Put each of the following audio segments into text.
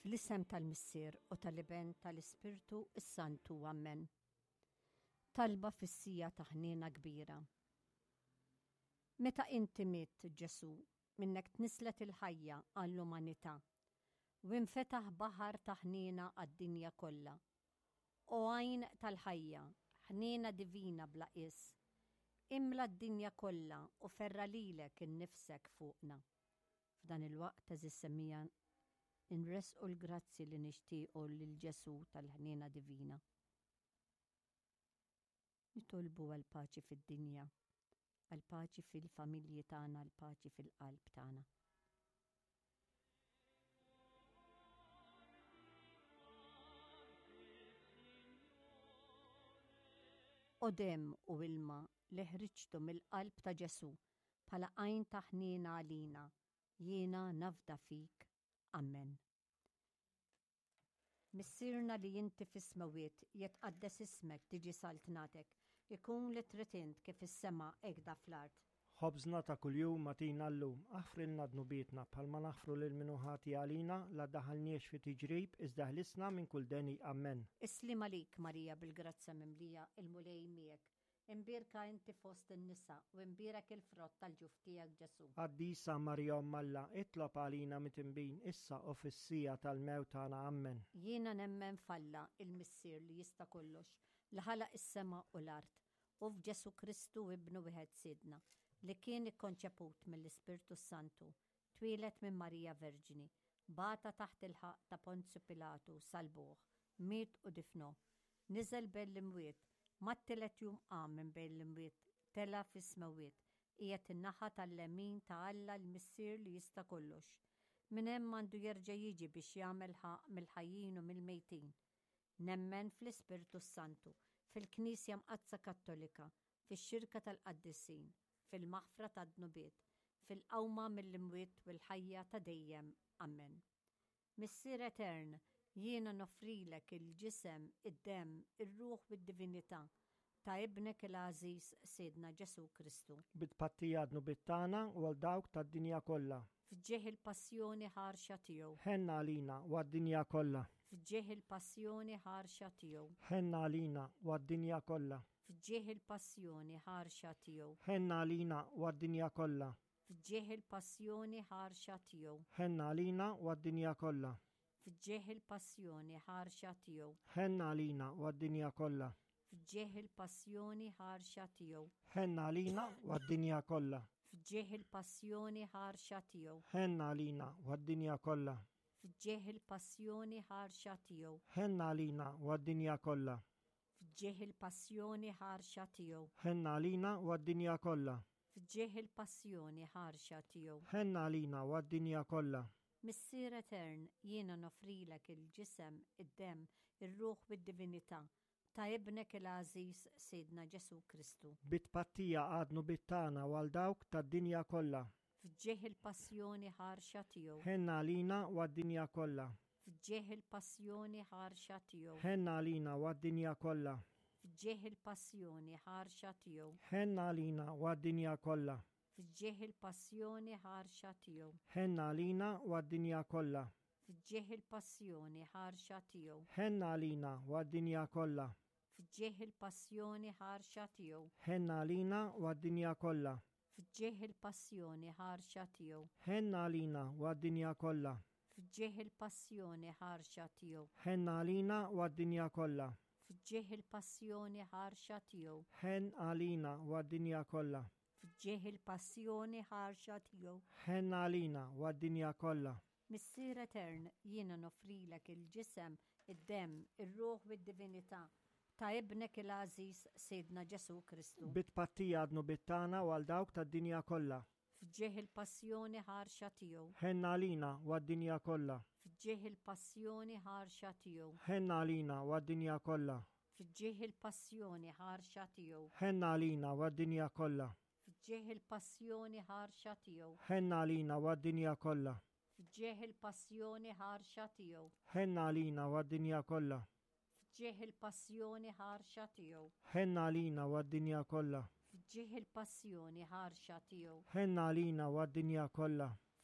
Fl-isem tal-Missier u tal-Iben tal-Ispirtu is-Santu Amen. Talba fissija ta' ħniena kbira. Meta inti miet Ġesu, minnek tnislet il-ħajja għall-umanità u infetaħ baħar ta' ħniena għad-dinja kollha. U għajn tal-ħajja, ħniena divina bla qis, imla d-dinja kollha u ferra lilek innifsek fuqna. F'dan il-waqt eżis semmija inresqu l-grazzi li nixtiequ lil Ġesu tal-ħniena divina. Nitolbu għal-paċi fid-dinja, għal-paċi fil-familji tagħna, għal-paċi fil-qalb tagħna. Odem u ilma li ħriġtu mill-qalb ta' Ġesu bħala għajn ta' ħniena għalina, jiena nafda fik. Amen. Missirna li jinti fis-smawiet jitqaddes ismek tiġi saltnatek, ikun li tritint kif is-sema ekda fl-art. Ħobżna ta' kuljum matina llum, aħfrilna dnubietna bħalma naħfru lil minu ħati għalina la daħalniex fi tiġrib iżda ħlisna minn kull deni. Amen. Islim għalik Marija bil-grazza mimlija il-mulej miegħek. Imbirka inti fost in-nisa u imbirek il-frott tal-ġuf tiegħek Ġesu. Qaddisa Marja Alla, itlob għalina mitinbin issa u fis-sija tal-mewt tagħna. Amen. Jiena nemmen falla il-Missier li jista' kollox li ħalaq is-sema u l-art u f'Ġesu Kristu ibnu wieħed sidna li kien ikkonċeput mill-Ispirtu Santu, twilet minn Marija Verġini, bata taħt il-ħaq ta' Ponzju Pilatu salbuh, miet u difno, niżel bell-imwiet, mat-telet jum qam minn bejn l-imwiet, tela fis-smawiet, qiegħed in-naħa tal-lemin ta' Alla l-Missier li jista' kollox. Minn hemm għandu jerġa' jiġi biex jagħmel ħaq mill-ħajjin u mill-mejtin. Nemmen fl-Ispirtu Santu, fil-Knisja Mqazza Kattolika, fix-xirka tal-Qaddisin, fil-maħfra tad-dnubiet, fil-qawma mill-imwiet u l-ħajja ta' dejjem. Amen. Missier Etern, jiena nofrilek il-ġisem, id-dem, ir-ruħ u d-divinità ta' ibnek il-Aziz Sidna Ġesu Kristu. Bitpattija dnubiet tagħna u għal dawk tad-dinja kollha. Fġieħ il-passjoni ħarxa tiegħu. Ħenna għalina u għad-dinja kollha. Fġieħ il-passjoni ħarxa tiegħu. Ħenna għalina u għad-dinja kollha. Fġieħ il-passjoni ħarxa tiegħu. Ħenna għalina u għad-dinja kollha. Fġieħ il-passjoni ħarxa tiegħu. Ħenna għalina u għad-dinja kollha. Fġieħ il-passjoni ħarxa tiegħu. Ħenna għalina u għad-dinja kollha. Fġieħ il-passjoni ħarxa tiegħu. Ħenna għalina u għad-dinja kollha. Fġieħ il-passjoni ħarxa tiegħu. Ħenna għalina u għad-dinja kollha. Fġieħ il-passjoni ħarxa tiegħu. Ħenna għalina u għad-dinja kollha. Fġieħ il-passjoni ħarxa tiegħu. Ħenna għalina u għad-dinja kollha. Fġieħ il-passjoni ħarxa tiegħu. Ħenna għalina u għad-dinja kollha. Missier Etern, jiena nofrilek il-ġisem, id-dem, ir-ruħ u d-divinità ta' ibnek il-Aziz Sidna Ġesu Kristu. Bitpattija għadnu bit-tagħna u għal dawk tad-dinja kollha. Fġieħ il-passjoni ħarxa tiegħu. Ħenna għalina u għad-dinja kollha. Fġieħ il-passjoni ħarxa tiegħu. Ħenna għalina u għad-dinja kollha. Fġieħ il-passjoni ħarxa tiegħu. Ħenna għalina u għad-dinja kollha. Fġieħ il-passjoni ħarxa tiegħu. Ħenna għalina u għad-dinja kollha. Fġieħ il-passjoni ħarxa tiegħu. Ħenna għalina u għad-dinja kollha. Fġieħ il-passjoni ħarxa tiegħu. Ħenna għalina u għad-dinja kollha. Fġieħ il-passjoni ħarxa tiegħu. Ħenna għalina u għad-dinja kollha. Fġieħ il-passjoni ħarxa tiegħu. Ħenna għalina u għad-dinja kollha. Fġieħ il-passjoni ħarxa tiegħu. Ħen għalina u għad-dinja kollha. Fġieħ il-passjoni ħarxa tiegħu. Ħenna għalina u għad-dinja kollha. Missier Etern, jiena nofrilek il-ġisem, id-dem, ir-ruħ u d-divinità ta' ibnek il-Aziz Sidna Ġesu Kristu. Bitpattija għadnu bit-tagħna u għal dawk tad-dinja kollha. Fġieħ il-passjoni ħarxa tiegħu. Ħenna għalina u għad-dinja kollha. Fġieħ il-passjoni ħarxa tiegħu. Ħenna għalina u għad-dinja kollha. Fġieħ il-passjoni ħarxa tiegħu. Ħenna għalina u għad-dinja kollha. Fġieħ il-passjoni ħarxa tiegħu. Ħenna għalina u għad-dinja kollha. Fġieħ il-passjoni ħarxa tiegħu. Ħenna għalina u għad-dinja kollha. Fġieħ il-passjoni ħarxa tiegħu. Ħenna għalina u għad-dinja kollha. Fġieħ il-passjoni ħarxa tiegħu. Ħenna għalina u għad-dinja kollha.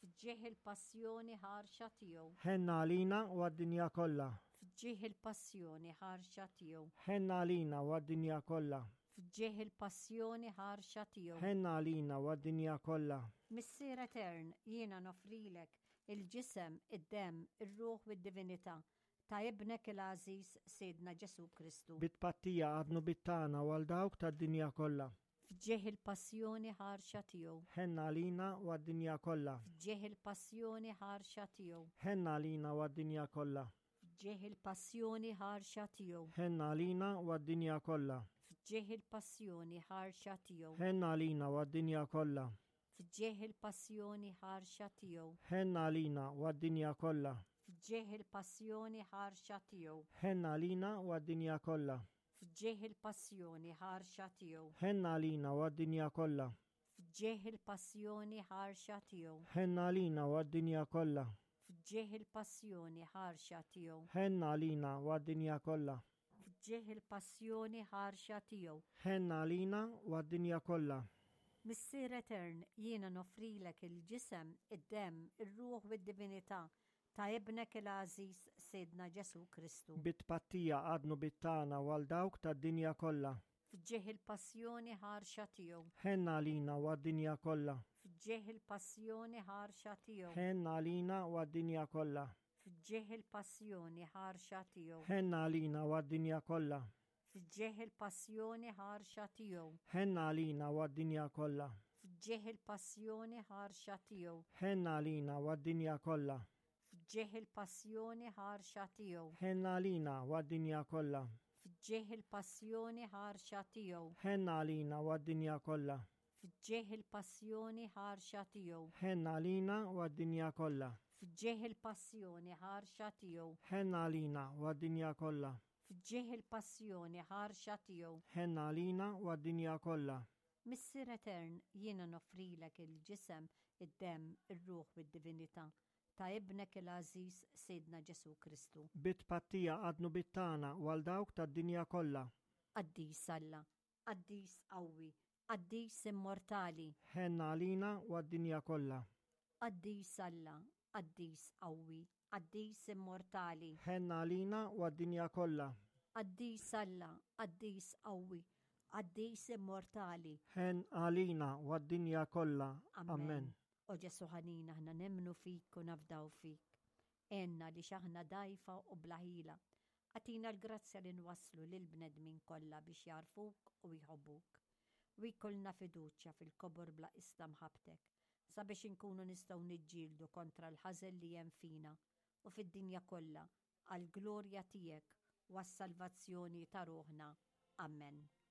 fġieħ il-passjoni ħarxa tiegħu, ħenna għalina u għad-dinja kollha, fġieħ il-passjoni ħarxa tiegħu, ħenna għalina u għad-dinja kollha, fġieħ il-passjoni ħarxa tiegħu. ħenna għalina u għad-dinja kollha. Missier Etern, jiena nofrilek il-ġisem, id-dem, ir-ruħ u d-divinità ta' ibnek il-Aziz Sedna Ġesu Kristu. Bit-pattija għadnu bit-tana u għal dawk tad-dinja kollha. Fġieħ il-passjoni ħarxa tiegħu, Ħenna għalina u għad-dinja kollha. fġieħ il-passjoni ħarxa tiegħu, Ħenna għalina u għad-dinja kollha. fġieħ il-passjoni ħarxa tiegħu, Ħenna għalina u għad-dinja kollha. fġieħ il-passjoni ħarxa tiegħu, Ħenna għalina u għad-dinja kollha. fġieħ il-passjoni ħarxa tiegħu, Ħenna għalina u għad-dinja kollha. fġieħ il-passjoni ħarxa tiegħu, Ħenna għalina u għad-dinja kollha. fġieħ il-passjoni ħarxa tiegħu, Ħenna għalina u għad-dinja kollha. fġieħ il-passjoni ħarxa tiegħu, Ħenna għalina u għad-dinja kollha. fġieħ il-passjoni ħarxa tiegħu, Ħenna għalina u għad-dinja kollha. fġieħ il-passjoni ħarxa tiegħu. Ħenna għalina u għad-dinja kollha. Missier Etern, jiena nofrilek il-ġisem, id-dem, ir-ruħ u d-divinità ta' ibnek il-Aziz Sedna Ġesu Kristu. Bit-pattija għadnu bit-tana u għal dawk tad-dinja kollha. Fġieħ il-passjoni ħarxa tiegħu, Ħenna għalina u għad-dinja kollha. fġieħ il-passjoni ħarxa tiegħu, Ħenna għalina u għad-dinja kollha. fġieħ il-passjoni ħarxa tiegħu, Ħenna għalina u għad-dinja kollha. fġieħ il-passjoni ħarxa tiegħu, Ħenna għalina u għad-dinja kollha. fġieħ il-passjoni ħarxa tiegħu, Ħenna għalina u għad-dinja kollha. fġieħ il-passjoni ħarxa tiegħu, Ħenna għalina u għad-dinja kollha. fġieħ il-passjoni ħarxa tiegħu, Ħenna għalina u għad-dinja kollha. fġieħ il-passjoni ħarxa tiegħu, Ħenna għalina u għad-dinja kollha. fġieħ il-passjoni ħarxa tiegħu, Ħenna għalina u għad-dinja kollha. fġieħ il-passjoni ħarxa tiegħu. Ħenna għalina u għad-dinja kollha. Missier Etern, jiena nofrilek il-ġisem, id-dem, ir-ruħ u d-divinità ta' ibnek il-Aziz Sedna Ġesu Kristu. Bit-pattija għadnu bit-tana u għal dawk tad-dinja kollha. Qaddis Alla, qaddis qawwi, qaddis immortali, Ħenna għalina u għad-dinja kollha. qaddis Alla, qaddis qawwi, qaddis immortali, Ħenna għalina u għad-dinja kollha. qaddis Alla, qaddis qawwi, qaddis immortali. Ħen għalina u għad-dinja kollha. Amen. O Ġesu ħanina, ħna nemmnu fik u nafdaw fik. Enna li xaħna dajfa u blaħila. Għatina l-grazzja li nwasslu lil-bnedmin kollha biex jarfuk u jħobbuk. U jkollna fiduċja fil-kobor bla istam ħabtek, sabiex inkunu nistgħu niġġieldu kontra l-ħażel li hemm fina u fid-dinja kollha għall-glorja tiegħek u għas-salvazzjoni ta' ruħna. Amen.